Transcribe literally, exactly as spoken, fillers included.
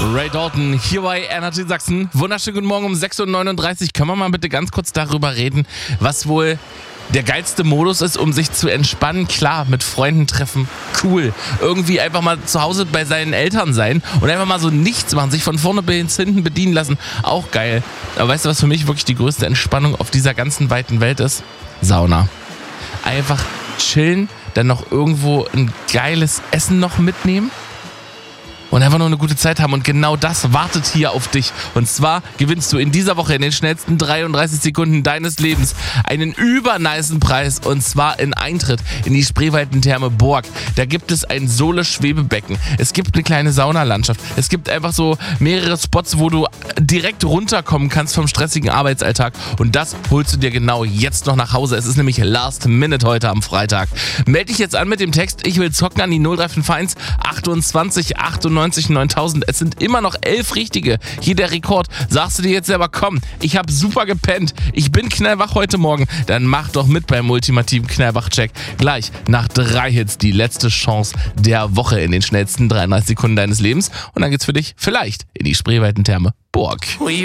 Ray Dalton hier bei Energy Sachsen. Wunderschönen guten Morgen um sechs Uhr neununddreißig. Können wir mal bitte ganz kurz darüber reden, was wohl der geilste Modus ist, um sich zu entspannen? Klar, mit Freunden treffen, cool. Irgendwie einfach mal zu Hause bei seinen Eltern sein und einfach mal so nichts machen, sich von vorne bis hinten bedienen lassen, auch geil. Aber weißt du, was für mich wirklich die größte Entspannung auf dieser ganzen weiten Welt ist? Sauna. Einfach chillen, dann noch irgendwo ein geiles Essen noch mitnehmen und einfach nur eine gute Zeit haben. Und genau das wartet hier auf dich. Und zwar gewinnst du in dieser Woche in den schnellsten dreiunddreißig Sekunden deines Lebens einen übernicen Preis. Und zwar in Eintritt in die Spreewaldentherme Borg. Da gibt es ein Sohle-Schwebebecken. Es gibt eine kleine Saunalandschaft. Es gibt einfach so mehrere Spots, wo du direkt runterkommen kannst vom stressigen Arbeitsalltag. Und das holst du dir genau jetzt noch nach Hause. Es ist nämlich Last Minute heute am Freitag. Meld dich jetzt an mit dem Text Ich will zocken an die null drei fünf eins achtundzwanzig achtundneunzig neuntausend. Es sind immer noch elf richtige. Hier der Rekord. Sagst du dir jetzt selber, komm, ich habe super gepennt. Ich bin knallwach heute Morgen. Dann mach doch mit beim ultimativen Knallwach-Check. Gleich nach drei Hits die letzte Chance der Woche in den schnellsten dreiunddreißig Sekunden deines Lebens. Und dann geht's für dich vielleicht in die Spreewaldentherme Borg.